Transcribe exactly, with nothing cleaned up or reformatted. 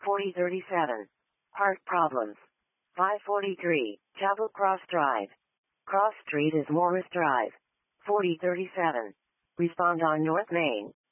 forty thirty-seven. Park problems. five forty-three. Chapel Cross Drive. Cross Street is Morris Drive. forty thirty-seven. Respond on North Main.